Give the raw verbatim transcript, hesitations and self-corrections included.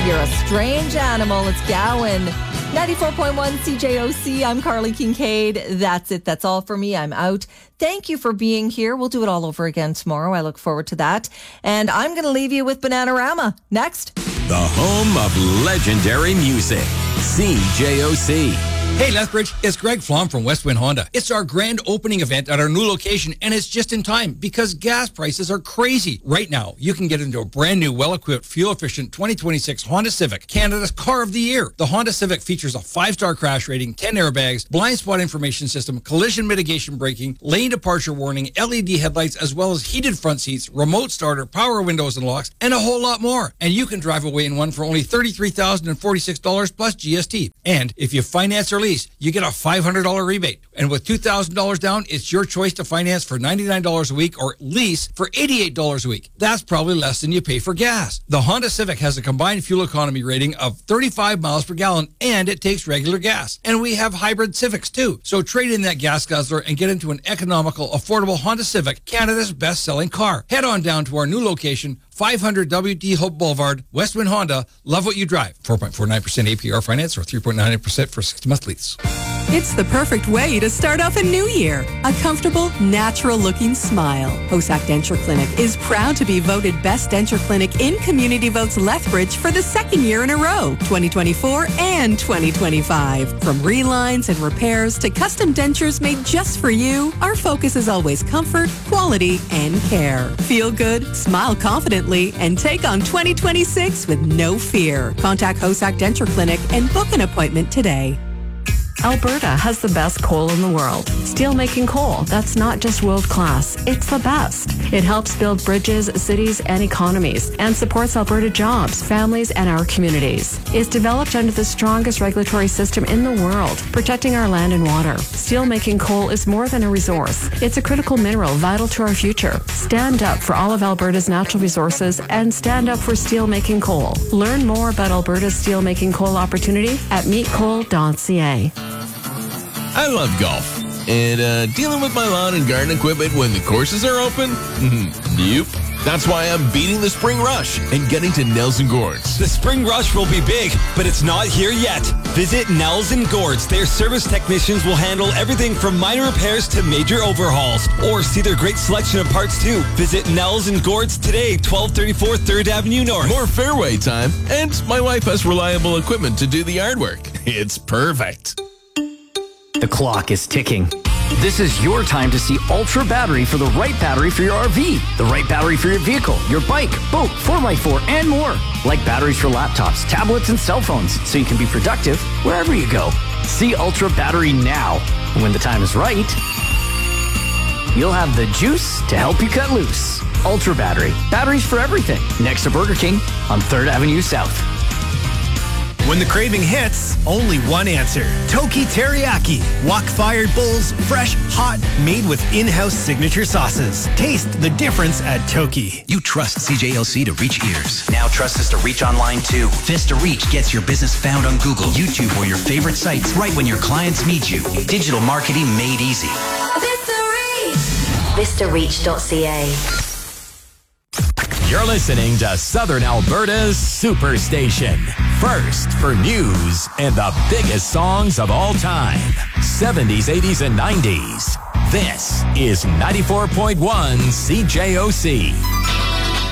You're a strange animal. It's Gowan. ninety-four point one C J O C. I'm Carly Kincaid. That's it. That's all for me. I'm out. Thank you for being here. We'll do it all over again tomorrow. I look forward to that. And I'm going to leave you with Bananarama. Next. The home of legendary music. C J O C. Hey, Lethbridge, it's Greg Flom from Westwind Honda. It's our grand opening event at our new location, and it's just in time because gas prices are crazy. Right now, you can get into a brand new, well-equipped, fuel-efficient twenty twenty-six Honda Civic, Canada's car of the year. The Honda Civic features a five-star crash rating, ten airbags, blind spot information system, collision mitigation braking, lane departure warning, L E D headlights, as well as heated front seats, remote starter, power windows and locks, and a whole lot more. And you can drive away in one for only thirty-three thousand forty-six dollars plus G S T. And if you finance or lease, you get a five hundred dollars rebate. And with two thousand dollars down, it's your choice to finance for ninety-nine dollars a week or lease for eighty-eight dollars a week. That's probably less than you pay for gas. The Honda Civic has a combined fuel economy rating of thirty-five miles per gallon, and it takes regular gas. And we have hybrid Civics too. So trade in that gas guzzler and get into an economical, affordable Honda Civic, Canada's best-selling car. Head on down to our new location, five hundred W D Hope Boulevard, Westwind Honda. Love what you drive. four point four nine percent A P R finance or three point nine eight percent for sixty-month lease. It's the perfect way to start off a new year. A comfortable, natural-looking smile. Hosack Denture Clinic is proud to be voted Best Denture Clinic in Community Votes Lethbridge for the second year in a row, twenty twenty-four and twenty twenty-five. From relines and repairs to custom dentures made just for you, our focus is always comfort, quality, and care. Feel good, smile confidently, and take on twenty twenty-six with no fear. Contact Hosack Denture Clinic and book an appointment today. Alberta has the best coal in the world. Steelmaking coal, that's not just world class, it's the best. It helps build bridges, cities, and economies, and supports Alberta jobs, families, and our communities. It's developed under the strongest regulatory system in the world, protecting our land and water. Steelmaking coal is more than a resource. It's a critical mineral vital to our future. Stand up for all of Alberta's natural resources and stand up for steelmaking coal. Learn more about Alberta's steelmaking coal opportunity at meet coal dot c a. I love golf. And uh, dealing with my lawn and garden equipment when the courses are open? Nope. That's why I'm beating the spring rush and getting to Nelson Gourds. The spring rush will be big, but it's not here yet. Visit Nelson Gourds. Their service technicians will handle everything from minor repairs to major overhauls. Or see their great selection of parts too. Visit Nelson Gourds today, twelve thirty-four third Avenue North. More fairway time, and my wife has reliable equipment to do the yard work. It's perfect. The clock is ticking. This is your time to see Ultra Battery for the right battery for your R V, the right battery for your vehicle, your bike, boat, four by four, and more. Like batteries for laptops, tablets, and cell phones, so you can be productive wherever you go. See Ultra Battery now. And when the time is right, you'll have the juice to help you cut loose. Ultra Battery. Batteries for everything. Next to Burger King on third Avenue South. When the craving hits, only one answer. Toki Teriyaki. Wok-fired bowls, fresh, hot, made with in-house signature sauces. Taste the difference at Toki. You trust C J L C to reach ears. Now trust us to reach online too. Vista Reach gets your business found on Google, YouTube, or your favorite sites right when your clients need you. Digital marketing made easy. Vista Reach. Vista Reach dot c a. You're listening to Southern Alberta's Superstation. First for news and the biggest songs of all time. seventies, eighties, and nineties. This is ninety-four point one C J O C.